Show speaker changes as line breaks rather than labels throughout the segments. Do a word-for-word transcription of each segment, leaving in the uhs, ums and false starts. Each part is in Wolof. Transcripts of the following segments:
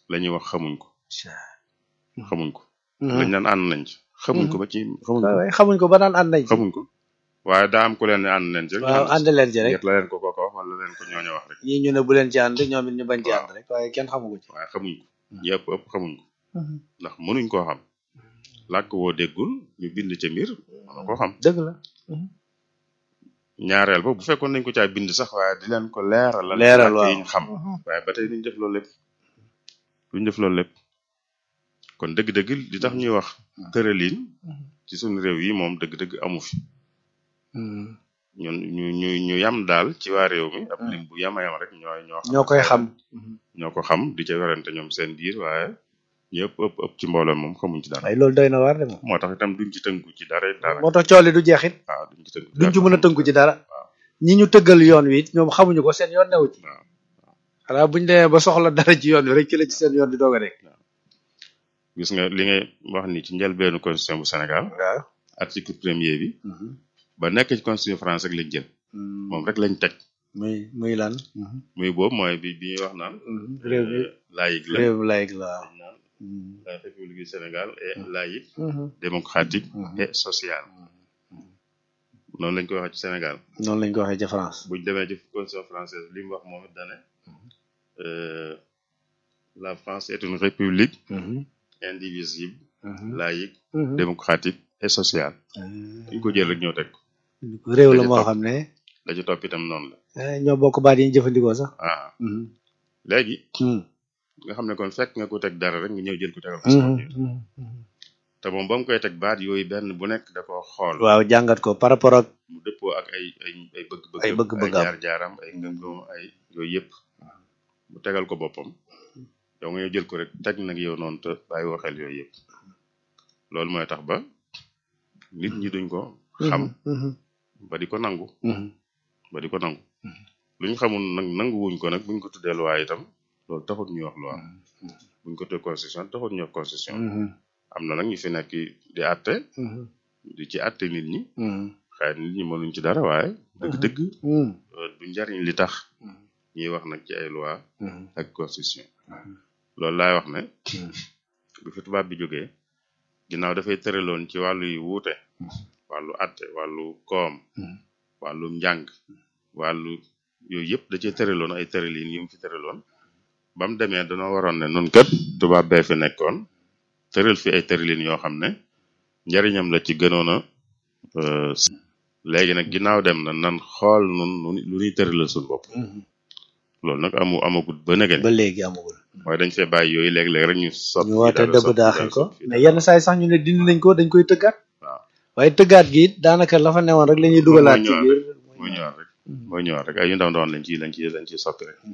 la ñuy wax xamuñ ko xamuñ ko lañ naan ànd nañ ci xamuñ ko ba ci xamuñ ko
xamuñ ko ba naan ànd nañ ci
xamuñ ko waaye daa am ku leen ne ànd nañ ci
waaw ànd leen ci rek
la leen ko kooka wax wala leen ko ñooñu wax rek
ñii ñu ne bu leen ci ànd ñoom it ñu bañ ci ànd rek waaye kenn xamu ko ci
waaye xamuñ ko ñi ëpp ëpp xamuñ ko ndax mënuñ koo xam làkk woo déggul ñu bind ca mbir mën koo xam
dëgg la
ñaareel ba bu fekkoon nañ ko caa bind sax waaye di leen ko leeral
leeral waaw
yi ñu xam waaye ba tey duñ def loolu lépp duñ def loolu lépp kon dëgg-dëgg li tax ñuy wax tëraliin ci suñu réew yi moom dëgg-dëgg amu fi ñun ñu ñu ñu yam daal ci waa réew mi ab lim bu yama yam rek ñooy ñoo
ñoo koy xam
ñoo ko xam di ca werante ñoom seen biir waaye ñëpp ëpp ëpp ci mbooloo moom xamuñ ci dara
ay loolu doy na waar de moom
moo tax itam duñ ci tënku ci dara dara
moo tax cooli du jeexit
waaw duñ ci tënku
duñ ci mën a tënku ci dara ñi ñu tëggal yoon wi it ñoom xamuñu ko seen yoon newu ci xanaa buñ demee ba soxla dara ci yoon wi rek ci la ci seen yoon di doog a rek
gis nga li ngay wax ni ci njëlbeenu constitution bu Sénégal
waaw
article premier bi ba nekk ci constitution France rek lañ jël moom rek lañ teg
muy muy lan
muy boobu mooy bi bi ñuy wax naan
réew mi
laïque la
réew laïque la
la République du Sénégal est laïque démocratique et sociale noonu lañ ko waxee ci Sénégal
noonu lañ ko waxee ci France
buñ demee ci constitution française li mu wax moom it dane la France est une république indivisible laïque démocratique et sociale dañ ko jël rek ñoo teg ko
réew la moo xam ne
la ci topp itam noonu la
ñoo bokk baat yi ñu jëfandikoo sax
ah léegi nga xam ne kon fekk nga ko teg dara rek nga ñëw jël ko tegal ko te moom ba mu koy teg baat yooyu benn bu nekk da koo xool
waaw jàngat ko par rapport ak
mu dëppoo ak ay ay ay bëgg-bëgg
ay bëgg-bëgg
ay jaar-jaaram ay ngëm-ngëm ay yooyu yëpp mu tegal ko boppam yow nga ñëw jël ko rek teg nag yow noonu te bàyyi woo xel yooyu yëpp loolu mooy tax ba nit ñi duñ ko xam ba di ko nangu ba di ko nangu luñ xamul nag nangu wuñ ko nag buñ ko tuddee loi itam loolu taxut ñuy wax loi buñ ko tuddee constitution taxut ñuy wax constitution am na nag ñu fi nekk di àtte di ci àtte nit ñi xëy nit ñi mënuñ ci dara waaye dëgg-dëgg du njariñ li tax ñuy wax nag ci ay loi ak constitution loolu laay wax ne bu fi tubaab bi jógee ginnaaw dafay tëraloon ci wàllu yu wuute wàllu àtte wàllu koom wàllu njàng wàllu yooyu yëpp da cee tëraloon ay tëralin yu mu fi tëraloon ba mu demee dañoo waroon ne nun kat tubaab bee fi nekkoon tëral fi ay tëralin yoo xam ne njariñam la ci gënoon a léegi nag ginnaaw dem na nan xool nun lu ñuy tëralal suñu bopp loolu nag amu amagul ba negeen
ba léegi amagul
waaye dañ fee bàyyi yooyu léeg-léeg rek ñu soppi
ñu woote dëbb daaxal ko mais yenn saa yi sax ñu ne dindi nañ ko dañ koy tëggaat
waaw
waaye tëggaat gi it daanaka la fa newoon rek la ñuy dugalaat ci biir
mooy ñëwaat rek mooy ñëwaat rek ay yu ndaw ndawoon lañ ci lañ ci lañ ciy soppi rek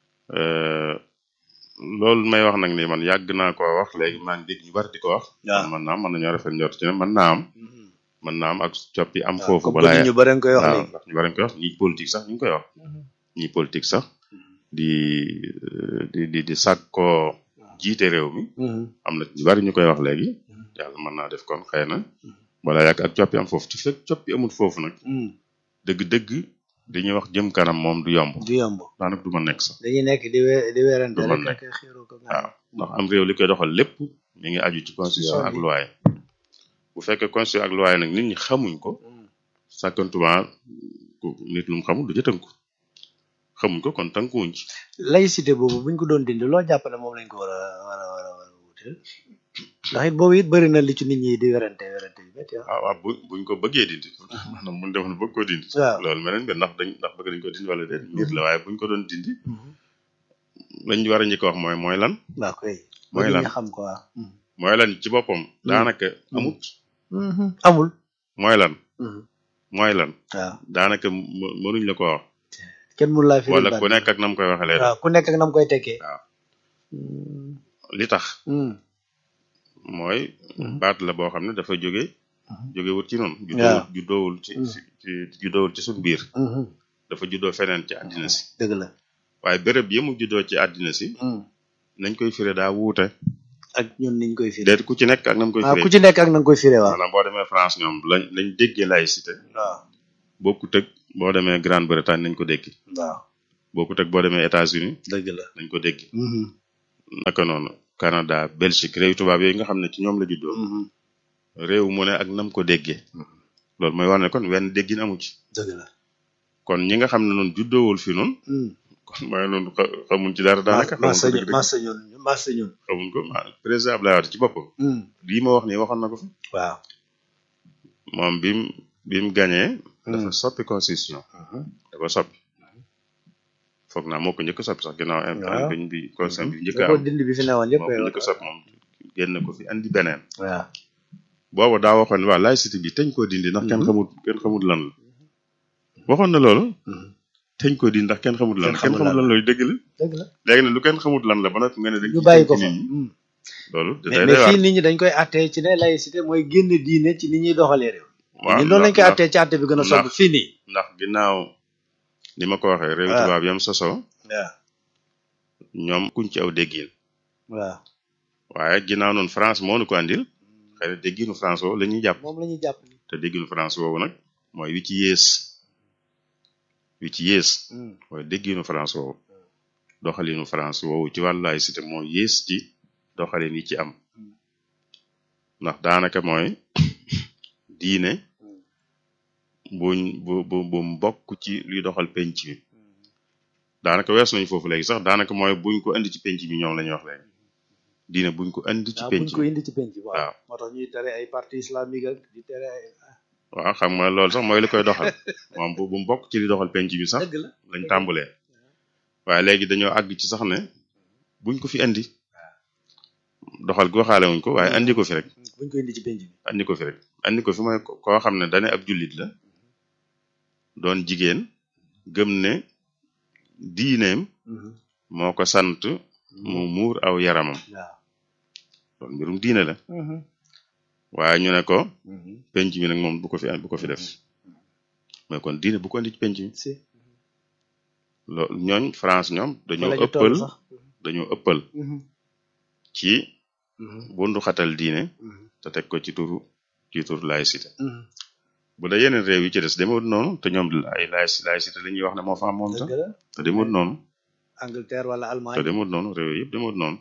loolu may wax nag ni man yàgg naa koo wax léegi maa ngi dégg ñu bari di ko wax man naam mën nañoo rafet njort ci ne man naa am man naa am ak coppi am foofu balaa
ñu bari nga koy wax
waaw ndax ñu bari nga koy wax ñi politique sax ñu ngi koy wax ñi politique sax di di di di sàkkoo jiite réew mi am na ñu bari ñu koy wax léegi yàlla mën naa def kon xëy na balaa yàgg ak coppi am foofu te fekk coppi amul foofu nag dëgg-dëgg dañuy wax jëm kanam moom du yomb
du yomb
daanaka du ma nekk sax
dañuy nekk di we di weerante
du ma nekk waaw ndax am réew li koy doxal lépp mi ngi aju ci constitution ak loi bu fekkee constitution ak loi nag nit ñi xamuñ ko sàkkantuma nit lu mu xamul du ca tënku xamuñ ko kon tënkuwuñ ci
laïcité boobu buñ ko doon dindi loo jàpp ne moom lañ ko war a war a war a war a wutal ndax it boobu it bëri na li ci nit ñi di werante werante yu métti
waaw waaw bu buñ ko bëggee dindi maanaam buñ defoon bëgg koo dindi loolu meneen mbir ndax dañ ndax bëgg dañ ko dindi wala déet mbir la waaye buñ ko doon dindi lañ war a njëkk wax mooy mooy lan
waaw koy
mooy lan
xam ko waaw
mooy lan ci boppam daanaka amut
amul
mooy lan mooy lan
waaw
daanaka mënuñ la ko wax
kenn mënu laa fi
wala ku nekk ak nam koy waxee leen
waaw ku nekk ak nam koy tekkee
waaw li tax mooy baat la boo xam ne dafa jóge jóge wut ci noonu juddoowul juddoowul ci ci juddoowul ci suñ biir dafa juddoo feneen ci àddina si
dëgg la
waaye béréb yi mu juddoo ci àddina si nañ koy firé daa wuute
ak ñun niñ koy firé
déet ku ci nekk ak nam koy firé
ku ci nekk ak nam koy firé waaw
maanaam boo demee France ñoom lañ lañ déggee laïcité
waaw
bokku tëg boo demee Grande-Bretagne nañ ko dégg
waaw
bokku tëg boo demee États-Unis
dëgg la
nañ ko dégg naka noonu Canada Belgique réew tubaab yooyu nga xam ne ci ñoom la juddoo réew mu ne ak nam ko déggee loolu mooy wax ne kon wenn déggin amu ci
dëgg la
kon ñi nga xam ne noonu juddoowul fi noonu kon mooy noonu xamuñ ci dara daanaka
massa massa ñun massa ñun
xamuñ ko président Abdoulaye Wade ci boppam lii ma wax nii waxoon na ko fi
waaw
moom bim bi mu gañee dafa soppi constitution dafa soppi foog naa moo ko njëkk soppi sax ginnaaw gañ bi constitution bi njëkk am
dindi bi fi newoon yëpp
moo ko njëkk soppi moom génn ko fi andi beneen
waaw
boobu daa waxoon ne waa laïcité bi teñ koo dindi ndax kenn xamul kenn xamul lan la waxoon na loolu teñ koo dindi ndax kenn xamul lan la kenn xamul lan looyu dëgg la
dëgg la
léegi nag lu kenn xamul lan la ba noppi nga ne dañ
ñu bàyyi ko fa
loolu
mais fii nit ñi dañ koy attee ci ne laïcité mooy génn diine ci ni ñuy doxalee réew
waaw
ñun noonu lañ koy attee ci atte bi gën a sopp fii nii
ndax ginnaaw ni ma ko waxee réew tubaab yam sosoo
waaw
ñoom kuñ ci aw déggin
waaw
waaye ginnaaw noonu France moo nu ko andil xëy na dégginu France woowu la ñuy jàpp
moom la ñuy jàpp ni
te dégginu France woowu nag mooy wi ci yées wi ci yées mooy dégginu France woowu doxalinu France woowu ci wàllu laïcité moo yées ci doxalin yi ci am ndax daanaka mooy diine buñ bu bu bu mbokk ci luy doxal penc mi daanaka wees nañu foofu léegi sax daanaka mooy buñ ko indi ci penc bi ñoom la ñuy wax léegi diine buñ ko indi ci penc
buñ ko indi ci penc
waaw
moo tax ñuy tere ay parti islamique ak di tere ay
waaw xam nga loolu sax mooy li koy doxal moom bu bu mbokk ci li doxal penc bi sax
dëgg la
lañ tàmbulee waaye léegi dañoo àgg ci sax ne buñ ko fi indi doxal gi waxaale wuñ ko waaye andi ko fi rek
buñ ko indi ci penc bi
andi ko fi rek andi ko fi mooy koo xam ne dane ab jullit la doon jigéen gëm ne diineem moo ko sant mu muur aw yaramam
waaw
loolu mbirum diine la waaye ñu ne ko penc mi nag moom bu ko fi bu ko fi def mais kon diine bu ko andi ci penc mi loolu ñooñ France ñoom dañoo ëppal dañoo ëppal ci bundu xatal diine te teg ko ci turu ci turu laïcité bu da yeneen réew yi ci des demewut noonu te ñoom ay laïcité la ñuy wax ne moo fa am moom sax te demewut noonu
Angleterre wala Allemagne
te demewut noonu réew yëpp demewut noonu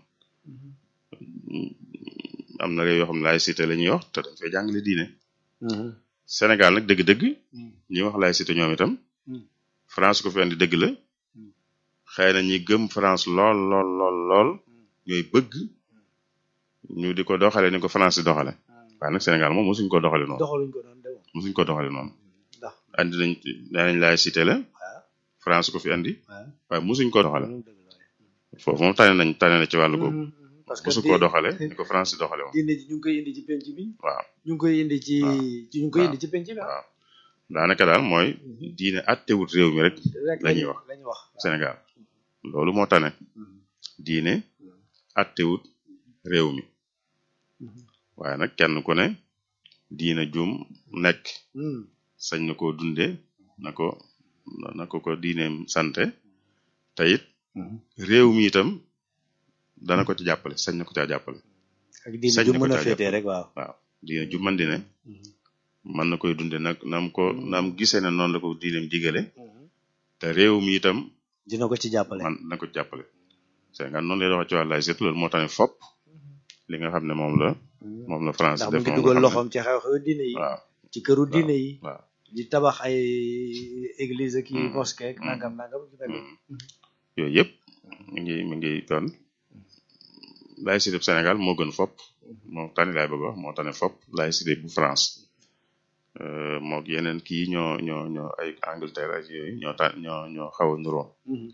am na réew yoo xam ne laïcité la ñuy wax te dañ fay jàngale diine Sénégal nag dëgg-dëgg ñi wax laïcité ñoom itam France ko fi andi dëgg la xëy na ñi gëm France lool lool lool lool ñooy bëgg ñu di ko doxale ni ko France di doxale waaye nag Sénégal moom mosuñ ko doxale noonu
doxaluñ ko noonu de
mosuñ ko doxale noonu
ndax
andi nañ nañ laïcité la France ko fi andi waaye mosuñ ko doxale foofu moom tane nañ tane na ci wàllu googu parce que mosu ko doxale ni ko France di doxale moom
diine ji ñu ngi koy indi ci penc bi
waaw
ñu ngi koy indi ci ñu ngi koy indi ci penc bi
waaw daanaka daal mooy diine attewut réew mi rek la ñuy wax
lañuy wax
Sénégal loolu moo tane diine attewut réew mi waaye nag kenn ku ne diine jum nekk sañ na koo dunde na ko na ko ko diineem sante te it réew mi itam dana ko ci jàppale sañ na ko caa jàppale
ak diine ju mën a féetee rek waaw
waaw diine ju man di ne mën na koy dunde nag nam ko nam gisee ne noonu la ko diineem digale te réew mi itam
dina ko ci jàppale
man na ko ci jàppale Sénégal noonu lay doxee ci wàllu laïcité loolu moo tax ne fopp li nga xam ne moom la moom la France def
ndax mu ngi dugal loxoom ci xew-xew diine yi
waaw
ci këru diine yi
waaw
di tabax ay église ak i mosquée ak nangam nangam ci tamit
yooyu yëpp mi ngi mi ngi doon laïcité bu Sénégal moo gën fopp moo tane laay bëgg wax moo tane fopp laïcité bu France moog yeneen kii ñoo ñoo ñoo ay Angleterre ak yooyu ñoo ta ñoo ñoo xaw a nuroo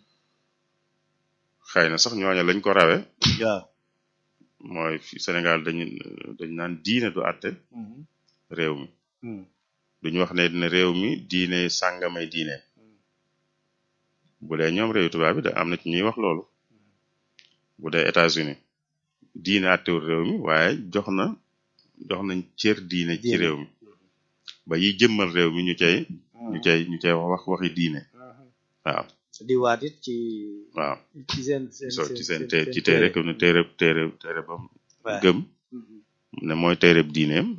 xëy na sax ñooña lañ ko rawe
waaw
mooy fi Sénégal dañu dañ naan diine du àtte réew mi duñu wax ne ne réew mi diine sàngamay diine bu dee ñoom réew tubaab bi da am na ci ñuy wax loolu bu dee États-Unis diine àttewul réew mi waaye jox na jox nañ cër diine ci réew mi ba yi jëmmal réew mi ñu cay ñu cay ñu cay wax waxi diine waaw
di waat it ci
waaw
ci seen
so ci seen te ci téere comme ne téere téere téere bam gëm ne mooy téere diineem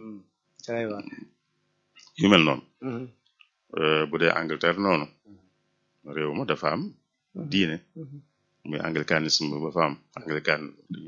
yu mel noonu bu dee Angleterre noonu réew ma dafa am diine muy anglicanisme ba fa am anglican